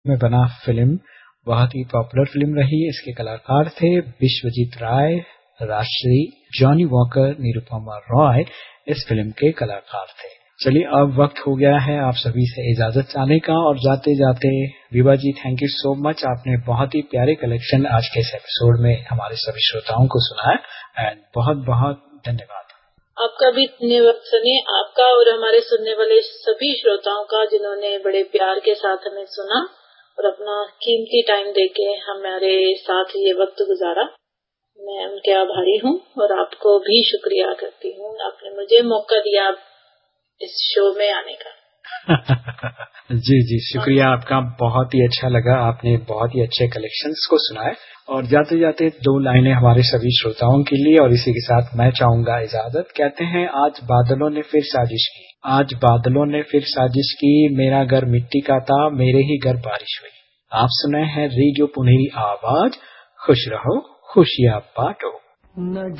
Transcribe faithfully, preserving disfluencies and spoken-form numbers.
में बना फिल्म बहुत ही पॉपुलर फिल्म रही। इसके कलाकार थे विश्वजीत राय, राजश्री, जॉनी वॉकर, निरुपमा रॉय इस फिल्म के कलाकार थे। चलिए अब वक्त हो गया है आप सभी से इजाजत चाहने का और जाते जाते विभा जी थैंक यू सो मच, आपने बहुत ही प्यारे कलेक्शन आज के इस एपिसोड में हमारे सभी श्रोताओं को सुनाया एंड बहुत बहुत धन्यवाद। आपका भी धन्यवाद सनी, आपका और हमारे सुनने वाले सभी श्रोताओं का जिन्होंने बड़े प्यार के साथ हमें सुना और अपना कीमती टाइम देके हमारे साथ ये वक्त गुजारा। मैं उनके आभारी हूँ और आपको भी शुक्रिया करती हूँ, आपने मुझे मौका दिया इस शो में आने का। जी जी शुक्रिया आपका, बहुत ही अच्छा लगा, आपने बहुत ही अच्छे कलेक्शंस को सुनाए। और जाते जाते दो लाइनें हमारे सभी श्रोताओं के लिए और इसी के साथ मैं चाहूंगा इजाजत। कहते हैं आज बादलों ने फिर साजिश की, आज बादलों ने फिर साजिश की, मेरा घर मिट्टी का था मेरे ही घर बारिश हुई। आप सुने हैं रेडियो पुनेरी आवाज, खुश रहो खुशियां बांटो।